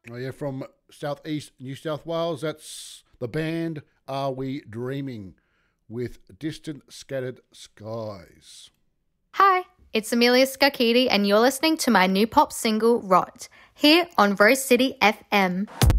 Oh, yeah, from southeast New South Wales. That's the band Are We Dreaming with Distant Scattered Skies. Hi, it's Amelia Skakidi, and you're listening to my new pop single, Rot, here on Rose City FM.